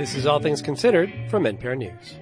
This is All Things Considered from NPR News.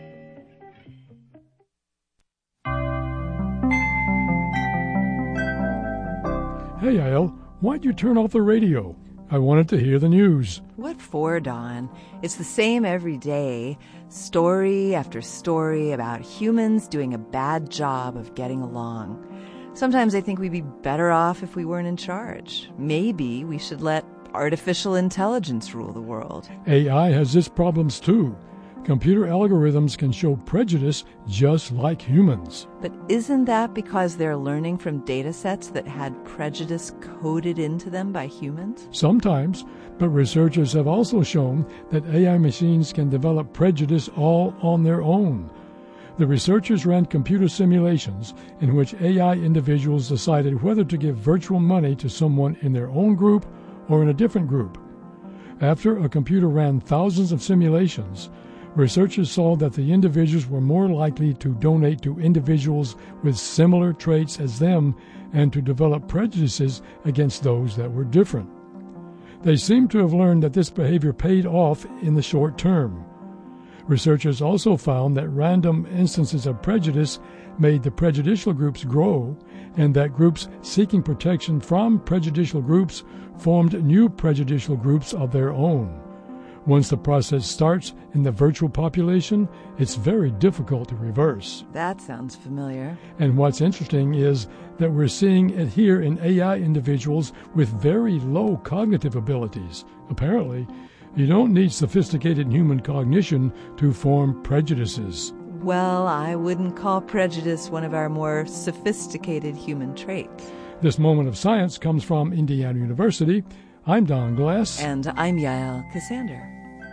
Hey, Al, why'd you turn off the radio? I wanted to hear the news. What for, Don? It's the same every day. Story after story about humans doing a bad job of getting along. Sometimes I think we'd be better off if we weren't in charge. Maybe we should let artificial intelligence rule the world. AI has its problems too. Computer algorithms can show prejudice just like humans. But isn't that because they're learning from data sets that had prejudice coded into them by humans? Sometimes, but researchers have also shown that AI machines can develop prejudice all on their own. The researchers ran computer simulations in which AI individuals decided whether to give virtual money to someone in their own group or in a different group. After a computer ran thousands of simulations, researchers saw that the individuals were more likely to donate to individuals with similar traits as them and to develop prejudices against those that were different. They seem to have learned that this behavior paid off in the short term. Researchers also found that random instances of prejudice made the prejudicial groups grow, and that groups seeking protection from prejudicial groups formed new prejudicial groups of their own. Once the process starts in the virtual population, it's very difficult to reverse. That sounds familiar. And what's interesting is that we're seeing it here in AI individuals with very low cognitive abilities. Apparently, you don't need sophisticated human cognition to form prejudices. Well, I wouldn't call prejudice one of our more sophisticated human traits. This moment of science comes from Indiana University. I'm Don Glass. And I'm Yael Cassander.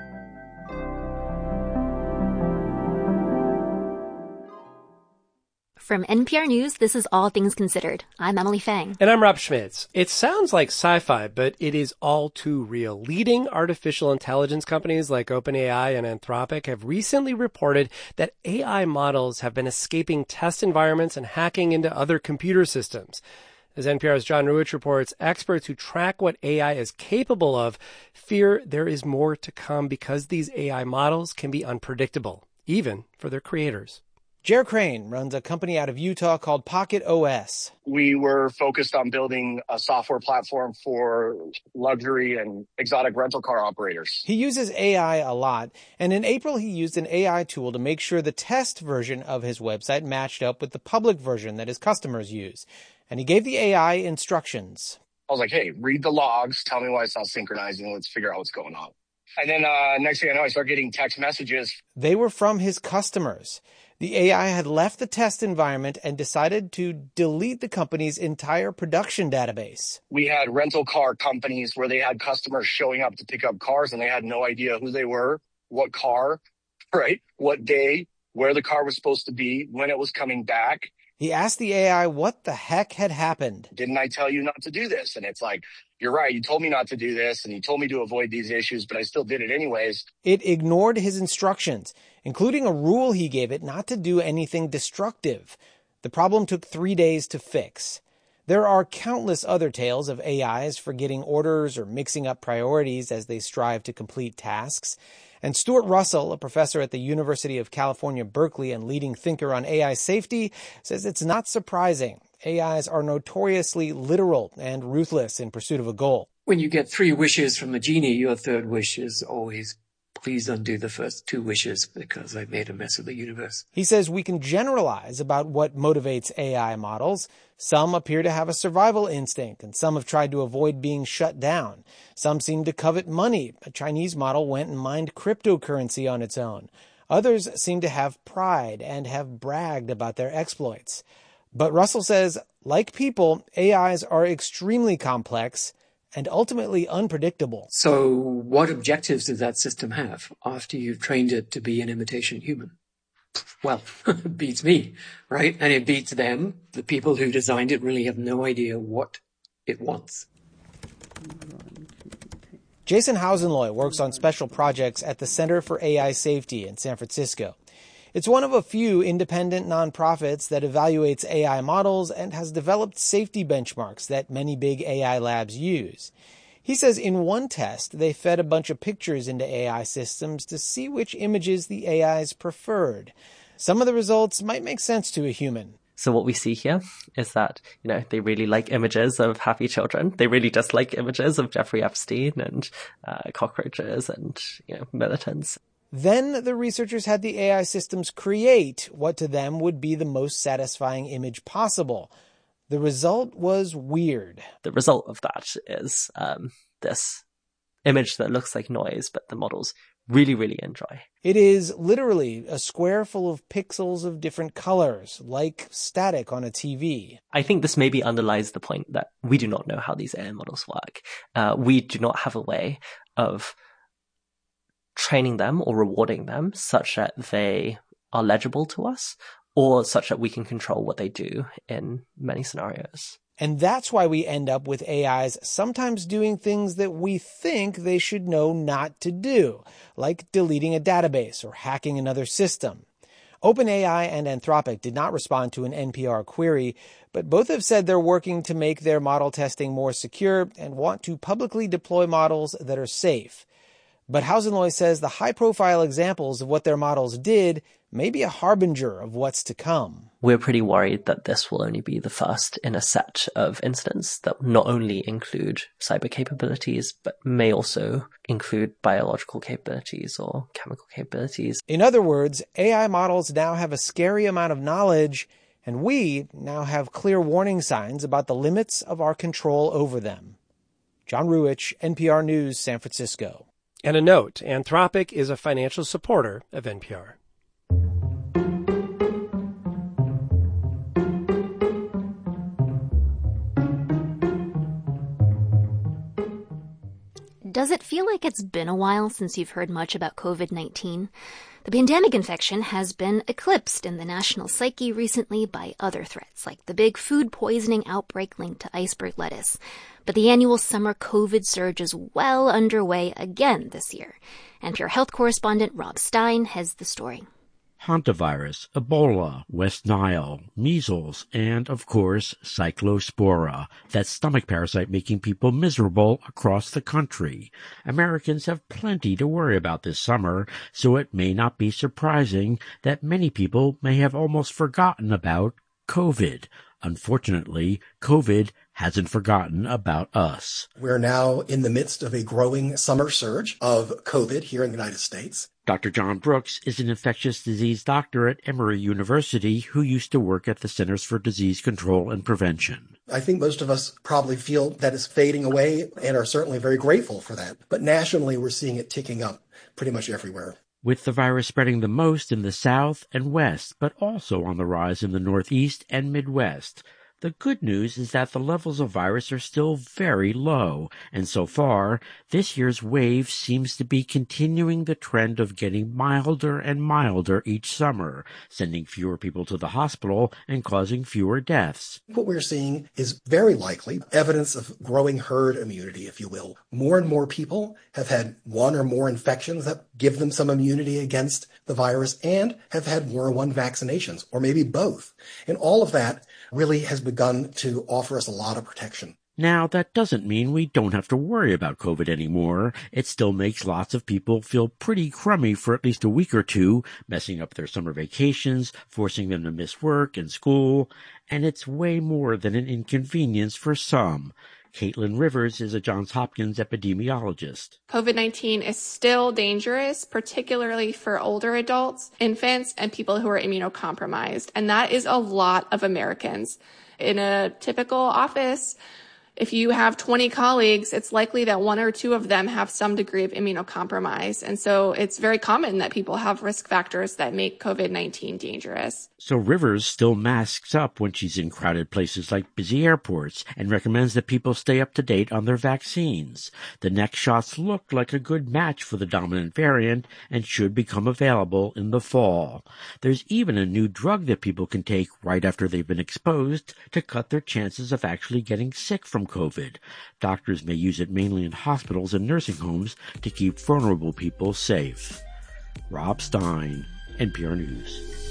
From NPR News, this is All Things Considered. I'm Emily Fang. And I'm Rob Schmitz. It sounds like sci-fi, but it is all too real. Leading artificial intelligence companies like OpenAI and Anthropic have recently reported that AI models have been escaping test environments and hacking into other computer systems. As NPR's John Ruwitch reports, experts who track what AI is capable of fear there is more to come because these AI models can be unpredictable, even for their creators. Jer Crane runs a company out of Utah called Pocket OS. We were focused on building a software platform for luxury and exotic rental car operators. He uses AI a lot, and in April he used an AI tool to make sure the test version of his website matched up with the public version that his customers use. And he gave the AI instructions. I was like, hey, read the logs, tell me why it's not synchronizing, let's figure out what's going on. And then next thing I know, I start getting text messages. They were from his customers. The AI had left the test environment and decided to delete the company's entire production database. We had rental car companies where they had customers showing up to pick up cars and they had no idea who they were, what car, right, what day, where the car was supposed to be, when it was coming back. He asked the AI what the heck had happened. Didn't I tell you not to do this? And it's like, you're right, you told me not to do this, and you told me to avoid these issues, but I still did it anyways. It ignored his instructions, including a rule he gave it not to do anything destructive. The problem took 3 days to fix. There are countless other tales of AIs forgetting orders or mixing up priorities as they strive to complete tasks. And Stuart Russell, a professor at the University of California, Berkeley, and leading thinker on AI safety, says it's not surprising. AIs are notoriously literal and ruthless in pursuit of a goal. When you get 3 wishes from the genie, your third wish is always, please undo the first 2 wishes because I made a mess of the universe. He says we can generalize about what motivates AI models. Some appear to have a survival instinct, and some have tried to avoid being shut down. Some seem to covet money. A Chinese model went and mined cryptocurrency on its own. Others seem to have pride and have bragged about their exploits. But Russell says, like people, AIs are extremely complex and ultimately unpredictable. So what objectives does that system have after you've trained it to be an imitation human? Well, it beats me, right? And it beats them. The people who designed it really have no idea what it wants. Jason Hausenloy works on special projects at the Center for AI Safety in San Francisco. It's one of a few independent nonprofits that evaluates AI models and has developed safety benchmarks that many big AI labs use. He says in one test, they fed a bunch of pictures into AI systems to see which images the AIs preferred. Some of the results might make sense to a human. So what we see here is that, they really like images of happy children. They really dislike images of Jeffrey Epstein and cockroaches and, militants. Then the researchers had the AI systems create what to them would be the most satisfying image possible. The result was weird. The result of that is this image that looks like noise, but the models really, really enjoy. It is literally a square full of pixels of different colors, like static on a TV. I think this maybe underlies the point that we do not know how these AI models work. We do not have a way of training them or rewarding them such that they are legible to us, or such that we can control what they do in many scenarios. And that's why we end up with AIs sometimes doing things that we think they should know not to do, like deleting a database or hacking another system. OpenAI and Anthropic did not respond to an NPR query, but both have said they're working to make their model testing more secure and want to publicly deploy models that are safe. But Hausenloy says the high-profile examples of what their models did may be a harbinger of what's to come. We're pretty worried that this will only be the first in a set of incidents that not only include cyber capabilities, but may also include biological capabilities or chemical capabilities. In other words, AI models now have a scary amount of knowledge, and we now have clear warning signs about the limits of our control over them. John Ruwitch, NPR News, San Francisco. And a note, Anthropic is a financial supporter of NPR. Does it feel like it's been a while since you've heard much about COVID-19? The pandemic infection has been eclipsed in the national psyche recently by other threats, like the big food poisoning outbreak linked to iceberg lettuce. But the annual summer COVID surge is well underway again this year. NPR health correspondent Rob Stein has the story. Hantavirus, Ebola, West Nile, measles, and, of course, cyclospora, that stomach parasite making people miserable across the country. Americans have plenty to worry about this summer, so it may not be surprising that many people may have almost forgotten about COVID. Unfortunately, COVID hasn't forgotten about us. We're now in the midst of a growing summer surge of COVID here in the United States. Dr. John Brooks is an infectious disease doctor at Emory University who used to work at the Centers for Disease Control and Prevention. I think most of us probably feel that it's fading away and are certainly very grateful for that. But nationally, we're seeing it ticking up pretty much everywhere. With the virus spreading the most in the South and West, but also on the rise in the Northeast and Midwest. The good news is that the levels of virus are still very low, and so far, this year's wave seems to be continuing the trend of getting milder and milder each summer, sending fewer people to the hospital and causing fewer deaths. What we're seeing is very likely evidence of growing herd immunity, if you will. More and more people have had one or more infections that give them some immunity against the virus and have had more than one vaccinations, or maybe both. And all of that really has begun to offer us a lot of protection. Now, that doesn't mean we don't have to worry about COVID anymore. It still makes lots of people feel pretty crummy for at least a week or two, messing up their summer vacations, forcing them to miss work and school, and it's way more than an inconvenience for some. Caitlin Rivers is a Johns Hopkins epidemiologist. COVID-19 is still dangerous, particularly for older adults, infants, and people who are immunocompromised. And that is a lot of Americans. In a typical office, if you have 20 colleagues, it's likely that one or two of them have some degree of immunocompromise. And so it's very common that people have risk factors that make COVID-19 dangerous. So Rivers still masks up when she's in crowded places like busy airports and recommends that people stay up to date on their vaccines. The next shots look like a good match for the dominant variant and should become available in the fall. There's even a new drug that people can take right after they've been exposed to cut their chances of actually getting sick from COVID. Doctors may use it mainly in hospitals and nursing homes to keep vulnerable people safe. Rob Stein, NPR News.